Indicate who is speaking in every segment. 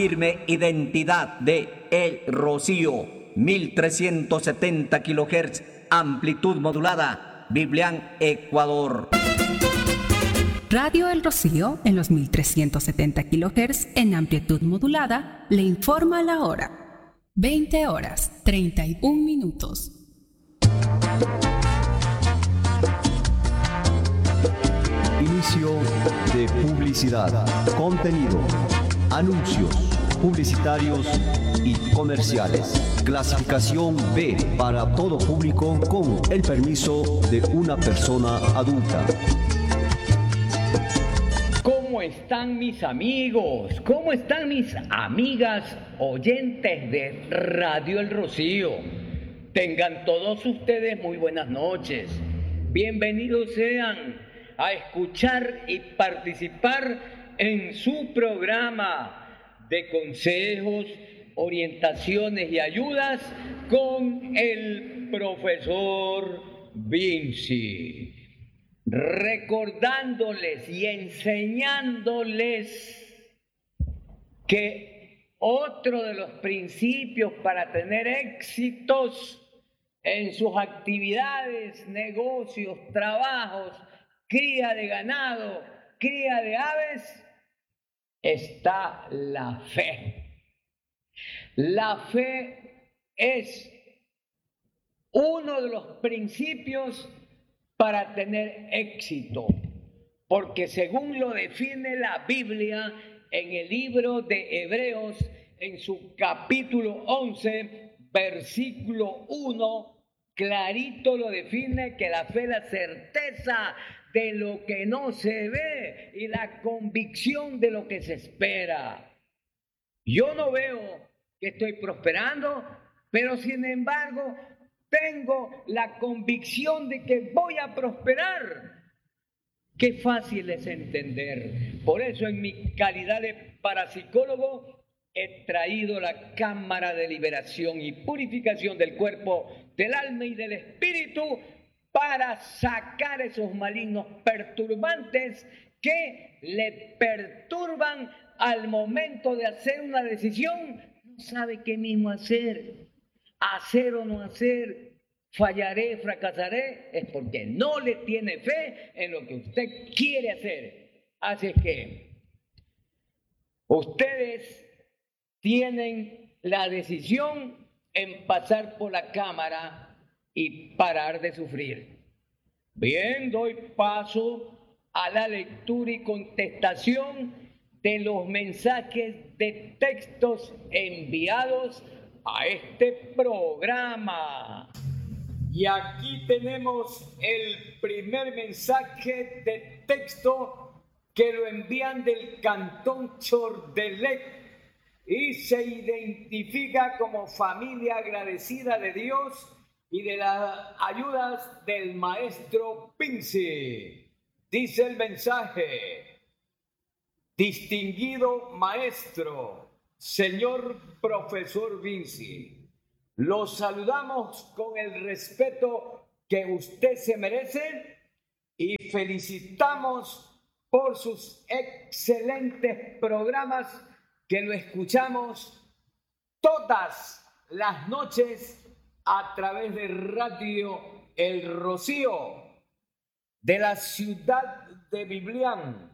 Speaker 1: Firme identidad de El Rocío, 1370 kHz, amplitud modulada, Biblián, Ecuador.
Speaker 2: Radio El Rocío, en los 1370 kHz, en amplitud modulada, le informa la hora. 20 horas, 31 minutos.
Speaker 3: Inicio de publicidad, contenido, anuncios publicitarios y comerciales. Clasificación B para todo público con el permiso de una persona adulta.
Speaker 4: ¿Cómo están mis amigos? ¿Cómo están mis amigas oyentes de Radio El Rocío? Tengan todos ustedes muy buenas noches. Bienvenidos sean a escuchar y participar en su programa de consejos, orientaciones y ayudas con el profesor Vinci. Recordándoles y enseñándoles que otro de los principios para tener éxitos en sus actividades, negocios, trabajos, cría de ganado, cría de aves, está la fe. La fe es uno de los principios para tener éxito, porque según lo define la Biblia en el libro de Hebreos, en su capítulo 11, versículo 1, clarito lo define que la fe es la certeza de lo que no se ve y la convicción de lo que se espera. Yo no veo que estoy prosperando, pero sin embargo tengo la convicción de que voy a prosperar. Qué fácil es entender. Por eso en mi calidad de parapsicólogo he traído la cámara de liberación y purificación del cuerpo, del alma y del espíritu para sacar esos malignos perturbantes que le perturban al momento de hacer una decisión. No sabe qué mismo hacer o no hacer, fallaré, fracasaré, es porque no le tiene fe en lo que usted quiere hacer. Así es que ustedes tienen la decisión en pasar por la cámara y parar de sufrir. Bien, doy paso a la lectura y contestación de los mensajes de textos enviados a este programa. Y aquí tenemos el primer mensaje de texto que lo envían del Cantón Chordelec y se identifica como familia agradecida de Dios y de las ayudas del maestro Vinci. Dice el mensaje: distinguido maestro, señor profesor Vinci, los saludamos con el respeto que usted se merece y felicitamos por sus excelentes programas que lo escuchamos todas las noches a través de Radio El Rocío de la ciudad de Biblián,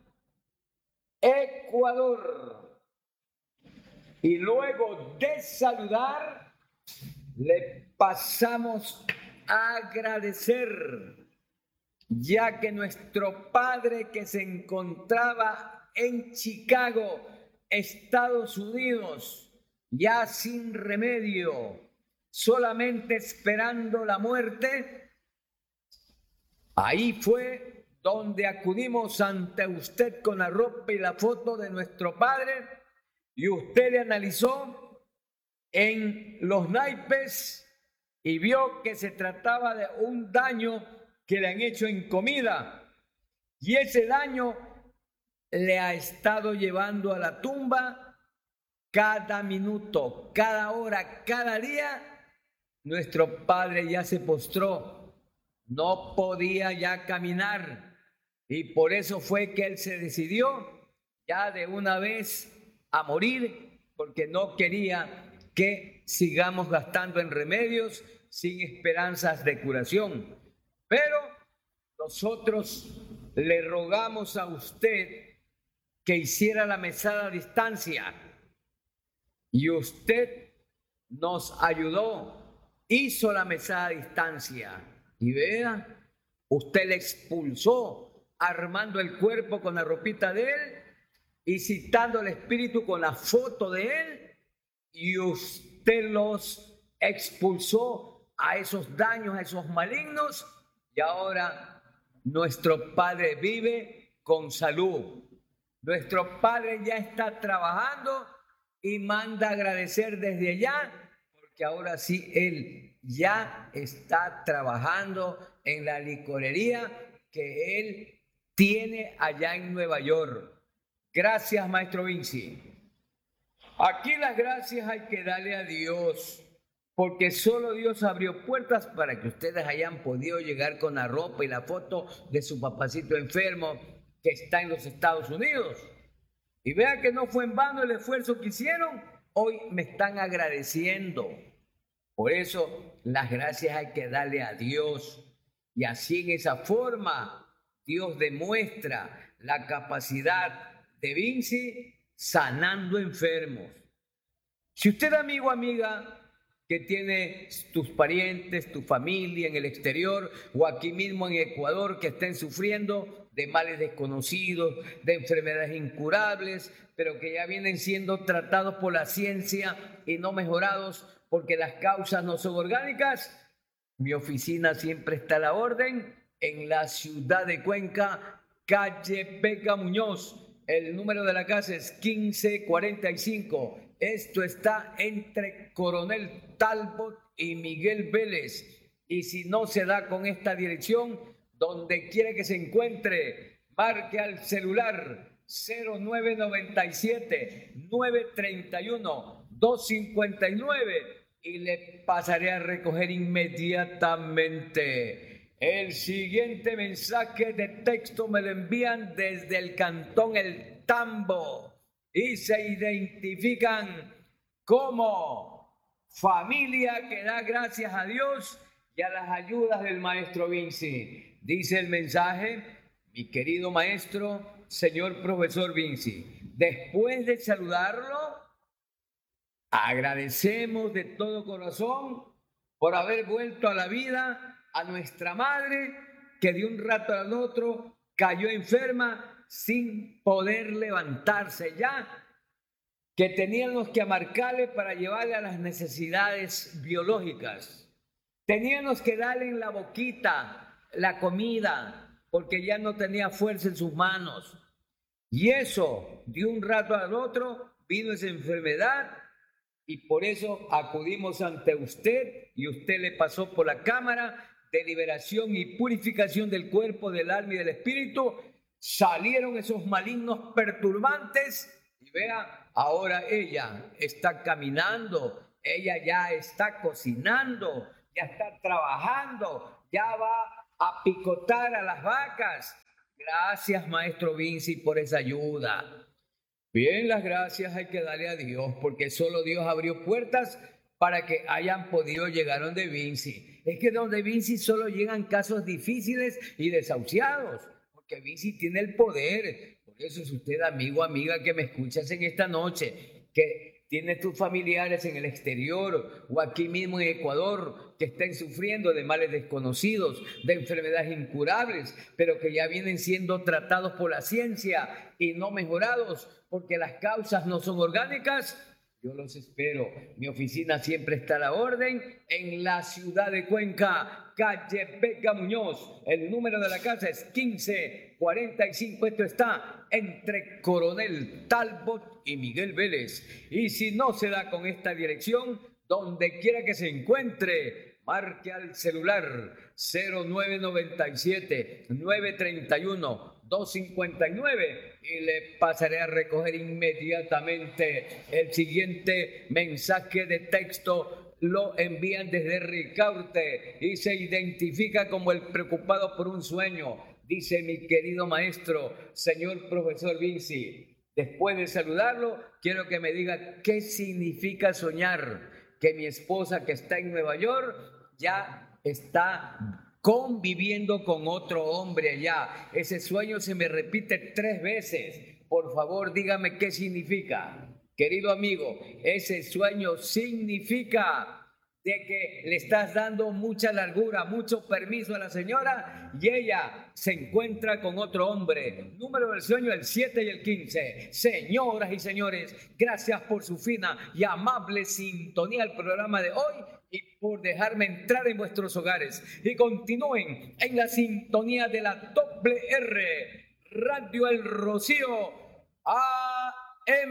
Speaker 4: Ecuador. Y luego de saludar, le pasamos a agradecer, ya que nuestro padre que se encontraba en Chicago, Estados Unidos, ya sin remedio, solamente esperando la muerte, ahí fue donde acudimos ante usted con la ropa y la foto de nuestro padre, y usted le analizó en los naipes y vio que se trataba de un daño que le han hecho en comida, y ese daño le ha estado llevando a la tumba cada minuto, cada hora, cada día. Nuestro padre ya se postró, no podía ya caminar, y por eso fue que él se decidió ya de una vez a morir porque no quería que sigamos gastando en remedios sin esperanzas de curación. Pero nosotros le rogamos a usted que hiciera la mesada a distancia y usted nos ayudó, hizo la mesada a distancia y vea, usted le expulsó armando el cuerpo con la ropita de él y citando al espíritu con la foto de él, y usted los expulsó a esos daños, a esos malignos, y ahora nuestro Padre vive con salud. Nuestro Padre ya está trabajando y manda agradecer desde allá, porque ahora sí Él ya está trabajando en la licorería que Él tiene allá en Nueva York. Gracias, Maestro Vinci. Aquí las gracias hay que darle a Dios, porque solo Dios abrió puertas para que ustedes hayan podido llegar con la ropa y la foto de su papacito enfermo que está en los Estados Unidos. Y vean que no fue en vano el esfuerzo que hicieron, hoy me están agradeciendo. Por eso las gracias hay que darle a Dios, y así en esa forma Dios demuestra la capacidad de Vinci sanando enfermos. Si usted, amigo, amiga, que tiene tus parientes, tu familia en el exterior o aquí mismo en Ecuador que estén sufriendo de males desconocidos, de enfermedades incurables, pero que ya vienen siendo tratados por la ciencia y no mejorados porque las causas no son orgánicas, mi oficina siempre está a la orden en la ciudad de Cuenca, calle Vega Muñoz. El número de la casa es 1545. Esto está entre Coronel Talbot y Miguel Vélez. Y si no se da con esta dirección, donde quiera que se encuentre, marque al celular 0997-931-259 y le pasaré a recoger inmediatamente. El siguiente mensaje de texto me lo envían desde el cantón El Tambo y se identifican como familia que da gracias a Dios y a las ayudas del maestro Vinci. Dice el mensaje: mi querido maestro, señor profesor Vinci, después de saludarlo, agradecemos de todo corazón por haber vuelto a la vida a nuestra madre, que de un rato al otro cayó enferma sin poder levantarse ya, que teníamos que marcarle para llevarle a las necesidades biológicas. Teníamos que darle en la boquita la comida porque ya no tenía fuerza en sus manos. Y eso, de un rato al otro, vino esa enfermedad y por eso acudimos ante usted y usted le pasó por la cámara de liberación y purificación del cuerpo, del alma y del espíritu. Salieron esos malignos perturbantes y vea, ahora ella está caminando, ella ya está cocinando, ya está trabajando, ya va a picotar a las vacas. Gracias, maestro Vinci, por esa ayuda. Bien, las gracias hay que darle a Dios, porque solo Dios abrió puertas para que hayan podido llegar donde Vinci. Es que donde Vinci solo llegan casos difíciles y desahuciados, porque Vinci tiene el poder. Por eso es usted, amigo, amiga, que me escuchas en esta noche, que tienes tus familiares en el exterior o aquí mismo en Ecuador que estén sufriendo de males desconocidos, de enfermedades incurables, pero que ya vienen siendo tratados por la ciencia y no mejorados porque las causas no son orgánicas. Yo los espero. Mi oficina siempre está a la orden en la ciudad de Cuenca, calle Vega Muñoz. El número de la casa es 1545. Esto está entre Coronel Talbot y Miguel Vélez. Y si no se da con esta dirección, donde quiera que se encuentre, marque al celular 0997-931-259 y le pasaré a recoger inmediatamente. El siguiente mensaje de texto lo envían desde Ricaurte y se identifica como el preocupado por un sueño. Dice: mi querido maestro, señor profesor Vinci, Después de saludarlo, quiero que me diga qué significa soñar que mi esposa que está en Nueva York ya está conviviendo con otro hombre allá. Ese sueño se me repite 3 veces. Por favor, dígame qué significa. Querido amigo, ese sueño significa de que le estás dando mucha largura, mucho permiso a la señora y ella se encuentra con otro hombre. Número del sueño, el 7 y el 15. Señoras y señores, gracias por su fina y amable sintonía al programa de hoy y por dejarme entrar en vuestros hogares. Y continúen en la sintonía de la WR, Radio El Rocío AM.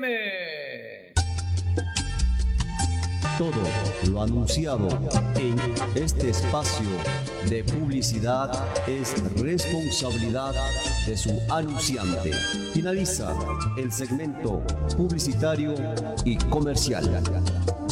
Speaker 3: Todo lo anunciado en este espacio de publicidad es responsabilidad de su anunciante. Finaliza el segmento publicitario y comercial.